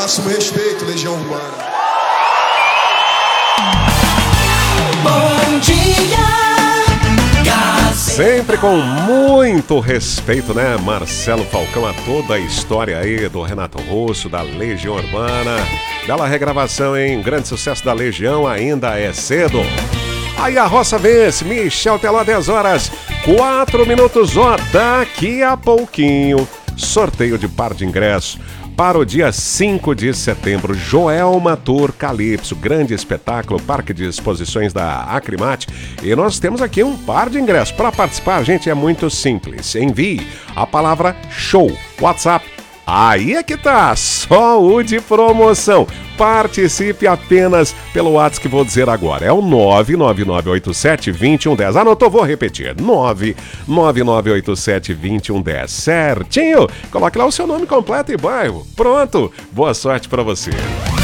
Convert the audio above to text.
Máximo respeito, Legião Urbana. Bom dia, Sempre com muito respeito, né? Marcelo Falcão, a toda a história aí do Renato Russo, da Legião Urbana. Bela regravação, hein? Grande sucesso da Legião, ainda é cedo. Aí a roça vence, Michel Teló, 10 horas, 4 minutos, ó, daqui a pouquinho, sorteio de par de ingressos para o dia 5 de setembro, Joelma Tour Calypso, grande espetáculo, parque de exposições da Acrimate, e nós temos aqui um par de ingressos. Para participar, gente, é muito simples, envie a palavra show, WhatsApp. Aí é que tá, só o de promoção. Participe apenas pelo WhatsApp que vou dizer agora. É o 99987-2110. Anotou? Vou repetir. 99987-2110. Certinho? Coloque lá o seu nome completo e bairro. Pronto. Boa sorte pra você.